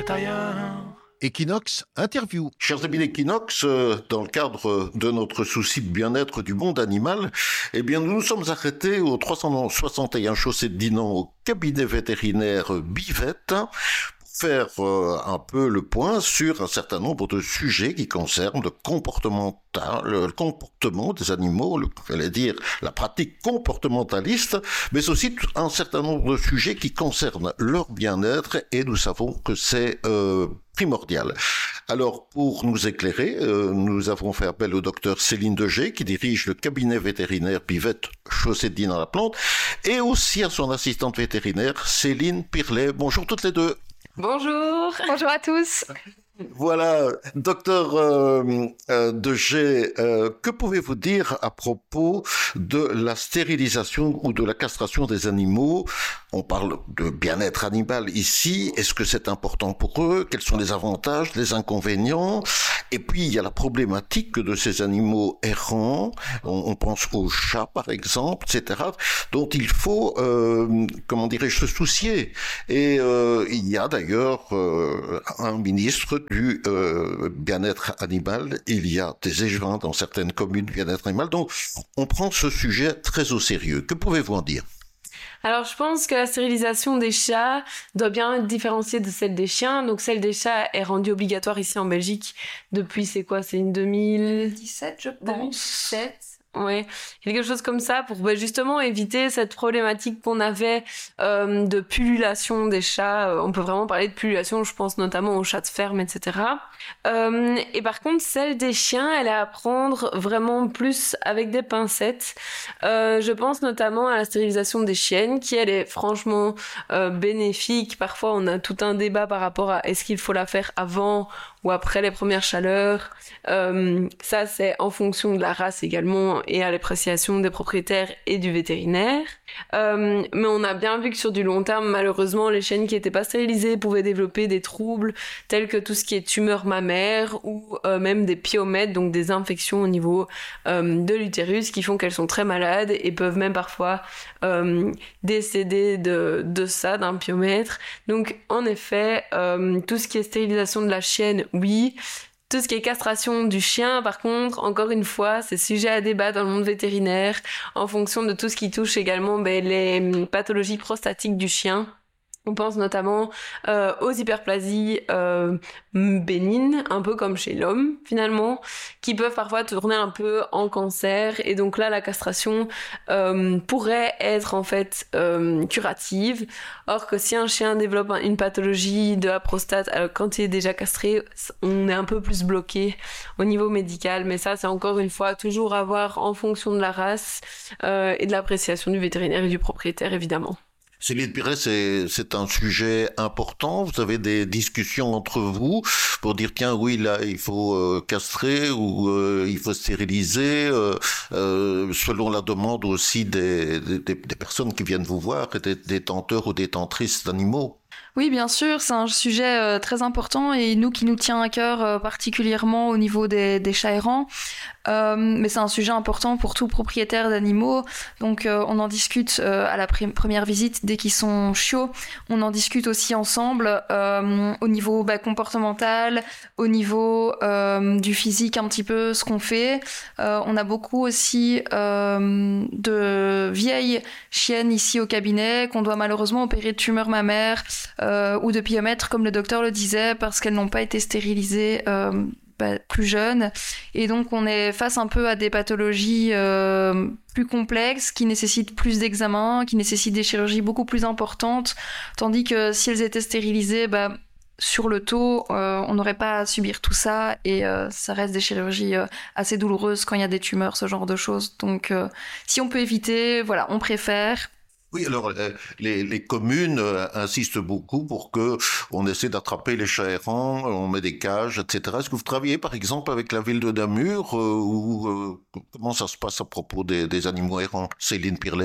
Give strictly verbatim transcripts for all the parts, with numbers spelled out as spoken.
ailleurs. Equinox Interview. Chers amis d'Equinox, euh, dans le cadre de notre souci de bien-être du monde animal, eh bien, nous nous sommes arrêtés au trois cent soixante et un chaussée de Dinan au cabinet vétérinaire Bivette pour faire euh, un peu le point sur un certain nombre de sujets qui concernent le comportemental, le comportement des animaux, le, j'allais dire la pratique comportementaliste, mais aussi un certain nombre de sujets qui concernent leur bien-être, et nous savons que c'est euh, primordial. Alors, pour nous éclairer, euh, nous avons fait appel au docteur Céline Degé, qui dirige le cabinet vétérinaire Bivette chaussée de Dinan-la-Plante, et aussi à son assistante vétérinaire, Céline Pirlet. Bonjour toutes les deux. Bonjour. Bonjour à tous. Voilà, docteur euh, euh, Degé, euh, que pouvez-vous dire à propos de la stérilisation ou de la castration des animaux? On parle de bien-être animal ici. Est-ce que c'est important pour eux? Quels sont les avantages, les inconvénients? Et puis, il y a la problématique de ces animaux errants. On, on pense aux chats, par exemple, et cetera, dont il faut, euh, comment dirais-je, se soucier. Et euh, il y a d'ailleurs euh, un ministre du euh, bien-être animal. Il y a des échevins dans certaines communes bien-être animal. Donc, on prend ce sujet très au sérieux. Que pouvez-vous en dire? Alors, je pense que la stérilisation des chats doit bien être différenciée de celle des chiens. Donc, celle des chats est rendue obligatoire ici en Belgique depuis, c'est quoi? C'est une deux mille dix-sept, je pense. deux mille dix-sept. Ouais, quelque chose comme ça pour bah, justement éviter cette problématique qu'on avait euh, de pullulation des chats. Euh, on peut vraiment parler de pullulation, je pense notamment aux chats de ferme, et cetera. Euh, et par contre, celle des chiens, elle est à prendre vraiment plus avec des pincettes. Euh, je pense notamment à la stérilisation des chiennes, qui elle est franchement euh, bénéfique. Parfois, on a tout un débat par rapport à est-ce qu'il faut la faire avant ou après les premières chaleurs. Euh, ça, c'est en fonction de la race également et à l'appréciation des propriétaires et du vétérinaire. Euh, mais on a bien vu que sur du long terme, malheureusement, les chiennes qui n'étaient pas stérilisées pouvaient développer des troubles tels que tout ce qui est tumeur mammaire ou euh, même des pyomètes, donc des infections au niveau euh, de l'utérus qui font qu'elles sont très malades et peuvent même parfois euh, décéder de, de ça, d'un pyomètre. Donc en effet, euh, tout ce qui est stérilisation de la chienne, oui. Tout ce qui est castration du chien, par contre, encore une fois, c'est sujet à débat dans le monde vétérinaire, en fonction de tout ce qui touche également ben, les pathologies prostatiques du chien. On pense notamment euh, aux hyperplasies euh, bénignes, un peu comme chez l'homme finalement, qui peuvent parfois tourner un peu en cancer. Et donc là, la castration euh, pourrait être en fait euh, curative. Or que si un chien développe une pathologie de la prostate, alors quand il est déjà castré, on est un peu plus bloqué au niveau médical. Mais ça, c'est encore une fois toujours à voir en fonction de la race euh, et de l'appréciation du vétérinaire et du propriétaire évidemment. Céline Pirlet, c'est, c'est un sujet important. Vous avez des discussions entre vous pour dire tiens oui là il faut euh, castrer ou euh, il faut stériliser euh, euh, selon la demande aussi des, des, des personnes qui viennent vous voir, des détenteurs ou détentrices d'animaux. Oui, bien sûr, c'est un sujet euh, très important et nous qui nous tient à cœur euh, particulièrement au niveau des, des chats errants. Euh, mais c'est un sujet important pour tout propriétaire d'animaux. Donc euh, on en discute euh, à la pr- première visite dès qu'ils sont chiots. On en discute aussi ensemble euh, au niveau bah, comportemental, au niveau euh, du physique un petit peu ce qu'on fait. Euh, on a beaucoup aussi euh, de vieilles chiennes ici au cabinet qu'on doit malheureusement opérer de tumeurs mammaires euh, ou de pyomètres comme le docteur le disait parce qu'elles n'ont pas été stérilisées euh, bah, plus jeunes. Et donc on est face un peu à des pathologies euh, plus complexes qui nécessitent plus d'examens, qui nécessitent des chirurgies beaucoup plus importantes, tandis que si elles étaient stérilisées, bah, sur le taux, euh, on n'aurait pas à subir tout ça et euh, ça reste des chirurgies euh, assez douloureuses quand il y a des tumeurs, ce genre de choses. Donc euh, si on peut éviter, voilà, on préfère. Oui, alors les, les communes insistent beaucoup pour que on essaie d'attraper les chats errants, on met des cages, et cetera. Est-ce que vous travaillez par exemple avec la ville de Namur euh, ou euh, comment ça se passe à propos des, des animaux errants, Céline Pirlet?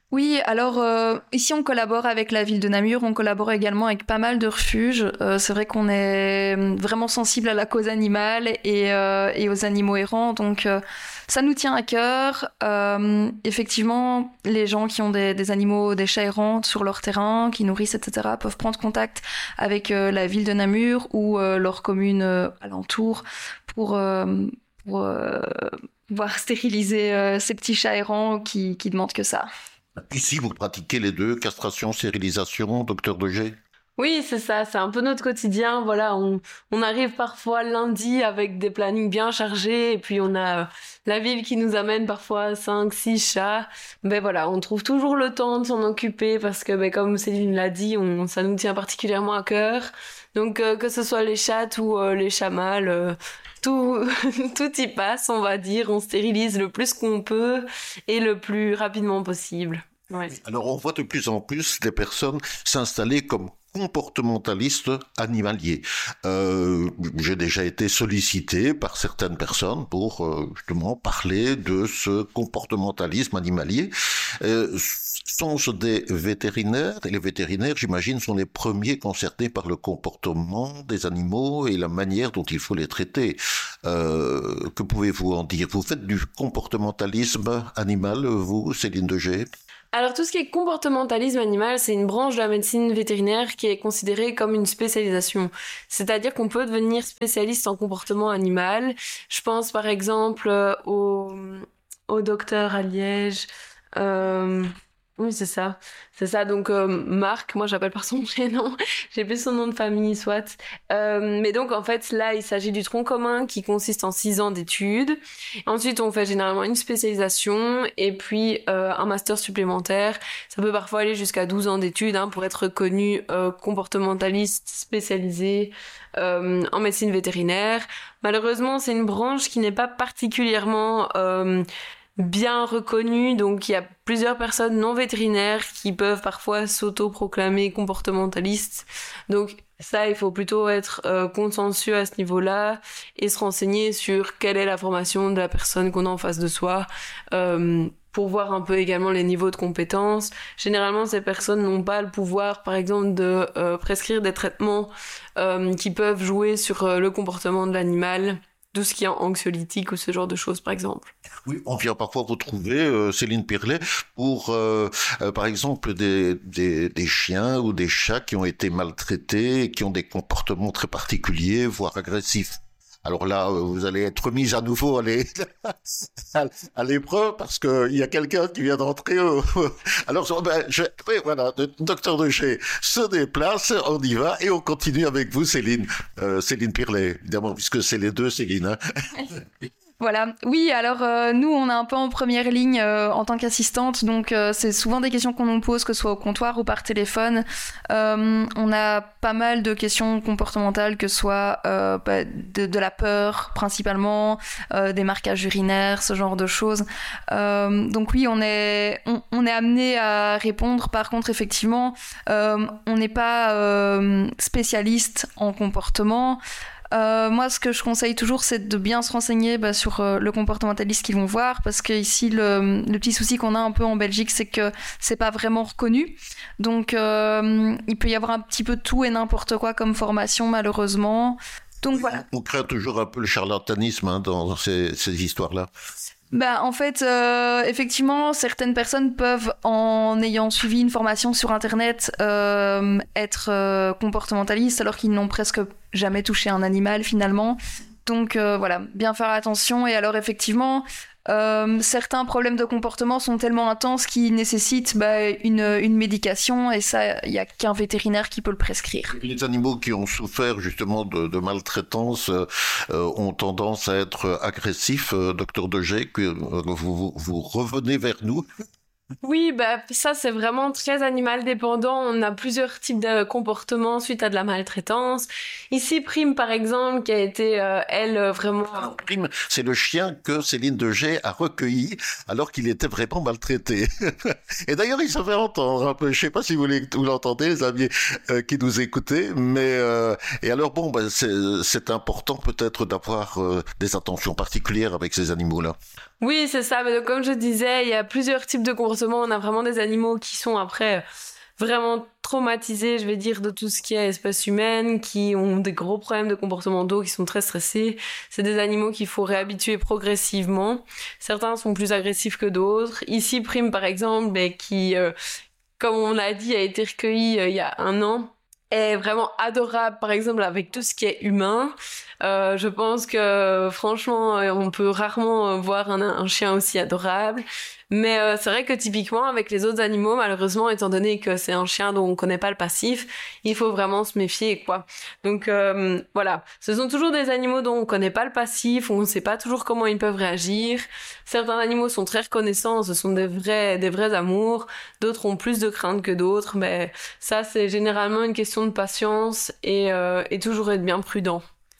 Oui, alors euh, ici on collabore avec la ville de Namur, on collabore également avec pas mal de refuges. Euh, c'est vrai qu'on est vraiment sensible à la cause animale et, euh, et aux animaux errants, donc euh, ça nous tient à cœur. Euh, effectivement, les gens qui ont des, des animaux, des chats errants sur leur terrain, qui nourrissent, et cetera, peuvent prendre contact avec euh, la ville de Namur ou euh, leur commune euh, alentour pour, euh, pour euh, pouvoir stériliser euh, ces petits chats errants qui, qui demandent que ça. Ici, vous pratiquez les deux, castration, stérilisation, docteur Degé? Oui, c'est ça, c'est un peu notre quotidien. Voilà, on, on arrive parfois lundi avec des plannings bien chargés et puis on a euh, la ville qui nous amène parfois cinq, six chats. Mais voilà, on trouve toujours le temps de s'en occuper parce que, ben, comme Céline l'a dit, on, ça nous tient particulièrement à cœur. Donc, euh, que ce soit les chats ou euh, les chats mâles, euh, tout, tout y passe, on va dire. On stérilise le plus qu'on peut et le plus rapidement possible. Ouais. Alors, on voit de plus en plus des personnes s'installer comme comportementalistes animaliers. Euh, j'ai déjà été sollicité par certaines personnes pour euh, justement parler de ce comportementalisme animalier. Euh, sont-ce des vétérinaires? Et les vétérinaires, j'imagine, sont les premiers concernés par le comportement des animaux et la manière dont il faut les traiter. Euh, que pouvez-vous en dire? Vous faites du comportementalisme animal, vous, Céline Degé? Alors tout ce qui est comportementalisme animal, c'est une branche de la médecine vétérinaire qui est considérée comme une spécialisation. C'est-à-dire qu'on peut devenir spécialiste en comportement animal. Je pense par exemple au, au docteur à Liège. Euh... Oui, c'est ça. C'est ça. Donc, euh, Marc, moi, j'appelle par son prénom. J'ai plus son nom de famille, soit. Euh, mais donc, en fait, là, il s'agit du tronc commun qui consiste en six ans d'études. Ensuite, on fait généralement une spécialisation et puis euh, un master supplémentaire. Ça peut parfois aller jusqu'à douze ans d'études hein, pour être reconnu euh, comportementaliste spécialisé euh, en médecine vétérinaire. Malheureusement, c'est une branche qui n'est pas particulièrement... Euh, bien reconnu, donc il y a plusieurs personnes non vétérinaires qui peuvent parfois s'auto-proclamer comportementalistes. Donc ça, il faut plutôt être euh, consensueux à ce niveau-là et se renseigner sur quelle est la formation de la personne qu'on a en face de soi, euh, pour voir un peu également les niveaux de compétences. Généralement, ces personnes n'ont pas le pouvoir, par exemple, de euh, prescrire des traitements euh, qui peuvent jouer sur euh, le comportement de l'animal, tout ce qui est anxiolytique ou ce genre de choses, par exemple. Oui, on vient parfois retrouver euh, Céline Pirlet pour, euh, euh, par exemple, des, des, des chiens ou des chats qui ont été maltraités et qui ont des comportements très particuliers, voire agressifs. Alors là, vous allez être mis à nouveau à l'é- à l'épreuve parce que il y a quelqu'un qui vient d'entrer. Au... Alors, ben, je... oui, voilà, le docteur Degé se déplace, on y va et on continue avec vous, Céline, euh, Céline Pirlet, évidemment, puisque c'est les deux Céline. Hein. Voilà. Oui, alors euh, nous, on est un peu en première ligne euh, en tant qu'assistante, donc euh, c'est souvent des questions qu'on nous pose, que ce soit au comptoir ou par téléphone. Euh, on a pas mal de questions comportementales, que ce soit euh, bah, de, de la peur principalement, euh, des marquages urinaires, ce genre de choses. Euh, donc oui, on est on, on est amené à répondre. Par contre, effectivement, euh, on n'est pas euh, spécialiste en comportement. Euh, moi, ce que je conseille toujours, c'est de bien se renseigner bah, sur euh, le comportementaliste qu'ils vont voir, parce que ici, le, le petit souci qu'on a un peu en Belgique, c'est que c'est pas vraiment reconnu. Donc, euh, il peut y avoir un petit peu tout et n'importe quoi comme formation, malheureusement. Donc voilà. On craint toujours un peu le charlatanisme hein, dans ces, ces histoires-là. Bah, en fait, euh, effectivement, certaines personnes peuvent, en ayant suivi une formation sur Internet, euh, être euh, comportementalistes alors qu'ils n'ont presque jamais touché un animal finalement. Donc euh, voilà, bien faire attention. Et alors effectivement, euh, certains problèmes de comportement sont tellement intenses qu'ils nécessitent bah, une, une médication et ça, il n'y a qu'un vétérinaire qui peut le prescrire. Les animaux qui ont souffert justement de, de maltraitance euh, ont tendance à être agressifs. Euh, docteur Degé, que euh, vous, vous, vous revenez vers nous. Oui, bah ça c'est vraiment très animal dépendant. On a plusieurs types de comportements suite à de la maltraitance. Ici, Prime par exemple, qui a été euh, elle vraiment. Alors, Prime, c'est le chien que Céline Degé a recueilli alors qu'il était vraiment maltraité. Et d'ailleurs, il se fait entendre un peu. Je sais pas si vous, vous l'entendez, les amis euh, qui nous écoutez, mais euh, et alors bon, bah, c'est, c'est important peut-être d'avoir euh, des attentions particulières avec ces animaux-là. Oui, c'est ça. Mais donc, comme je disais, il y a plusieurs types de comportements. On a vraiment des animaux qui sont après vraiment traumatisés, je vais dire, de tout ce qui est espèce humaine, qui ont des gros problèmes de comportement d'eau, qui sont très stressés. C'est des animaux qu'il faut réhabituer progressivement. Certains sont plus agressifs que d'autres. Ici, Prime, par exemple, mais qui, euh, comme on l'a dit, a été recueilli euh, il y a un an, est vraiment adorable, par exemple, avec tout ce qui est humain. Euh, je pense que, franchement, on peut rarement voir un, un chien aussi adorable. Mais euh, c'est vrai que typiquement, avec les autres animaux, malheureusement, étant donné que c'est un chien dont on connaît pas le passif, il faut vraiment se méfier, quoi. Donc, euh, voilà. Ce sont toujours des animaux dont on connaît pas le passif, où on sait pas toujours comment ils peuvent réagir. Certains animaux sont très reconnaissants, ce sont des vrais, des vrais amours. D'autres ont plus de crainte que d'autres, mais ça, c'est généralement une question de patience et, euh, et toujours être bien prudent.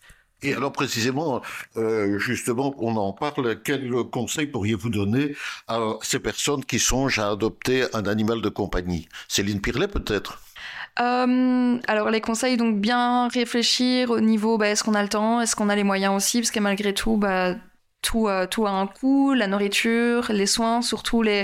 Et alors précisément, euh, justement, on en parle, quel conseil pourriez-vous donner à ces personnes qui songent à adopter un animal de compagnie? Céline Pirlet peut-être? Euh, alors les conseils, donc bien réfléchir au niveau, bah, est-ce qu'on a le temps, est-ce qu'on a les moyens aussi, parce que malgré tout, bah, tout, euh, tout a un coût, la nourriture, les soins, surtout les...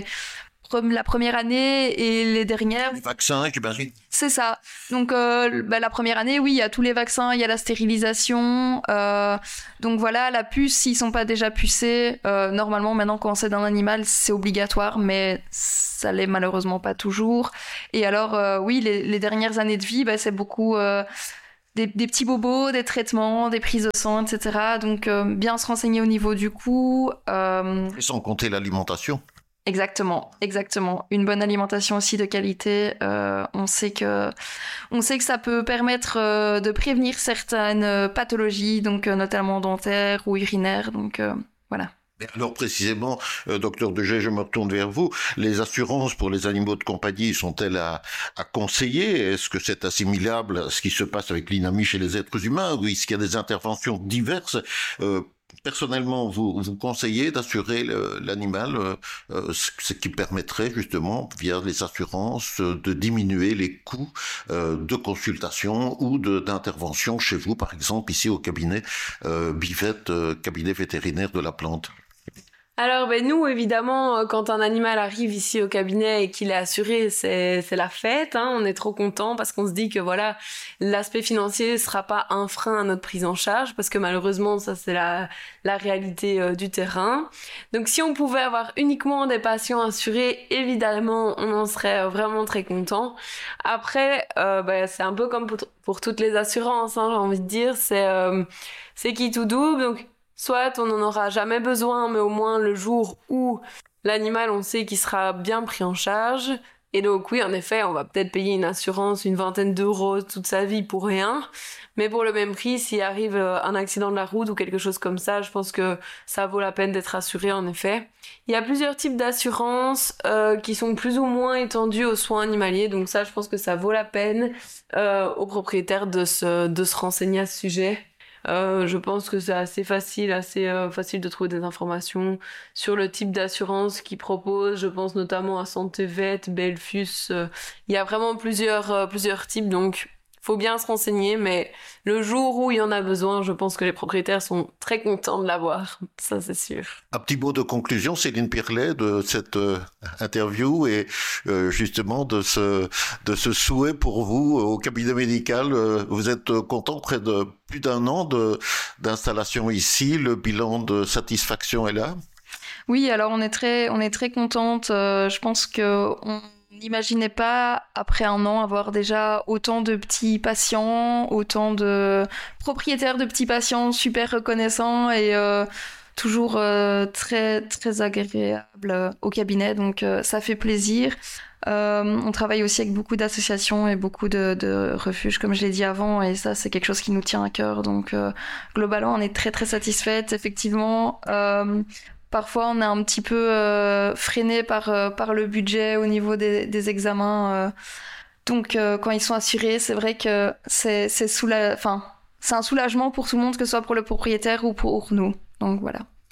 la première année et les dernières. Les vaccins, j'imagine. C'est ça. Donc euh, bah, la première année, oui, il y a tous les vaccins, il y a la stérilisation. Euh, donc voilà, la puce, s'ils sont pas déjà pucés, euh, normalement maintenant quand c'est d'un animal, c'est obligatoire, mais ça l'est malheureusement pas toujours. Et alors euh, oui, les, les dernières années de vie, bah, c'est beaucoup euh, des, des petits bobos, des traitements, des prises de sang, et cetera. Donc euh, bien se renseigner au niveau du coût. Euh... Et sans compter l'alimentation. Exactement, exactement. Une bonne alimentation aussi de qualité. Euh, on sait que, on sait que ça peut permettre euh, de prévenir certaines pathologies, donc euh, notamment dentaires ou urinaires. Donc euh, voilà. Et alors précisément, euh, docteur Degey, je me retourne vers vous. Les assurances pour les animaux de compagnie sont-elles à, à conseiller? Est-ce que c'est assimilable à ce qui se passe avec l'INAMI chez les êtres humains, ou est-ce qu'il y a des interventions diverses? euh, Personnellement, vous vous conseillez d'assurer le, l'animal, euh, euh, ce qui permettrait justement, via les assurances, euh, de diminuer les coûts euh, de consultation ou de, d'intervention chez vous, par exemple ici au cabinet euh, Bivette, euh, cabinet vétérinaire de la Plante. Alors, ben nous, évidemment, quand un animal arrive ici au cabinet et qu'il est assuré, c'est, c'est la fête, hein. On est trop contents parce qu'on se dit que voilà, l'aspect financier sera pas un frein à notre prise en charge, parce que malheureusement, ça c'est la, la réalité euh, du terrain. Donc, si on pouvait avoir uniquement des patients assurés, évidemment, on en serait vraiment très contents. Après, euh, ben, c'est un peu comme pour, pour toutes les assurances, hein, j'ai envie de dire, c'est, euh, c'est qui tout double, donc soit on n'en aura jamais besoin, mais au moins le jour où l'animal, on sait qu'il sera bien pris en charge. Et donc oui, en effet, on va peut-être payer une assurance, une vingtaine d'euros toute sa vie pour rien. Mais pour le même prix, s'il arrive un accident de la route ou quelque chose comme ça, je pense que ça vaut la peine d'être assuré, en effet. Il y a plusieurs types d'assurances euh, qui sont plus ou moins étendues aux soins animaliers. Donc ça, je pense que ça vaut la peine euh, aux propriétaires de se, de se renseigner à ce sujet. Euh, je pense que c'est assez facile, assez euh, facile de trouver des informations sur le type d'assurance qu'ils proposent. Je pense notamment à Santé Vet, Belfus. Euh, il y a vraiment plusieurs, euh, plusieurs types, donc faut bien se renseigner. Mais le jour où il y en a besoin, je pense que les propriétaires sont très contents de l'avoir. Ça, c'est sûr. Un petit mot de conclusion, Céline Pirlet, de cette euh, interview et euh, justement de ce de ce souhait pour vous au cabinet médical. Euh, vous êtes content près de plus d'un an de d'installation ici. Le bilan de satisfaction est là? Oui, alors on est très on est très contente. Euh, je pense que on n'imaginait pas, après un an, avoir déjà autant de petits patients, autant de propriétaires de petits patients super reconnaissants et euh, toujours euh, très, très agréable au cabinet. Donc, euh, ça fait plaisir. Euh, on travaille aussi avec beaucoup d'associations et beaucoup de, de refuges, comme je l'ai dit avant, et ça, c'est quelque chose qui nous tient à cœur. Donc, euh, globalement, on est très, très satisfaite, effectivement. Euh, Parfois, on est un petit peu euh, freiné par, euh, par le budget au niveau des, des examens. Euh. Donc, euh, quand ils sont assurés, c'est vrai que c'est, c'est, soula... enfin, c'est un soulagement pour tout le monde, que ce soit pour le propriétaire ou pour nous. Donc, voilà.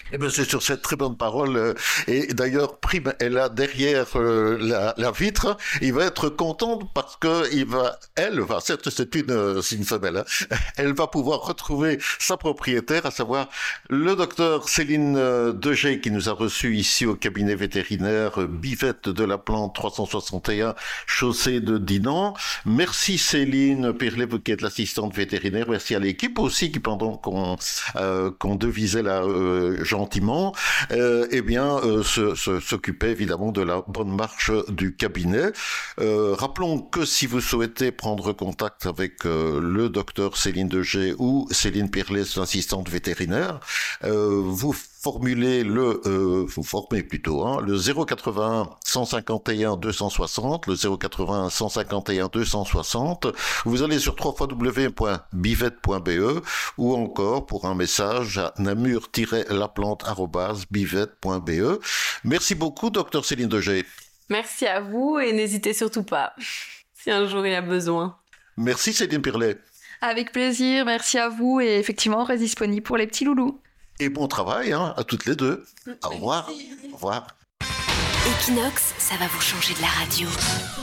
Eh bien, c'est sur cette très bonne parole. euh, Et d'ailleurs, Prime est là derrière euh, la, la vitre. Il va être contente parce que il va, elle va, certes, c'est une, euh, c'est une femelle, hein, elle va pouvoir retrouver sa propriétaire, à savoir le docteur Céline euh, Degey, qui nous a reçus ici au cabinet vétérinaire euh, Bivette de la Plante trois cent soixante et un, chaussée de Dinan. Merci Céline Pirlet, qui est l'assistante vétérinaire. Merci à l'équipe aussi qui, pendant qu'on euh, qu'on devisait là euh, gentiment, euh, eh bien, euh, se, se, s'occupait évidemment de la bonne marche du cabinet. Euh, rappelons que si vous souhaitez prendre contact avec euh, le docteur Céline Degey ou Céline Pirlet, l'assistante vétérinaire, euh, vous formulez le, euh, vous formez plutôt, hein, le zéro quatre-vingt-un cent cinquante et un deux cent soixante, le zéro quatre-vingt-un cent cinquante et un deux cent soixante. Vous allez sur w w w point bivette point b e ou encore pour un message à namur tiret laplante arobase bivette point b e. Merci beaucoup, docteur Céline Degey. Merci à vous et n'hésitez surtout pas si un jour il y a besoin. Merci Céline Pirlet. Avec plaisir, merci à vous et effectivement, on reste disponible pour les petits loulous. Et bon travail hein, à toutes les deux. Au revoir. Au revoir. Equinox, ça va vous changer de la radio.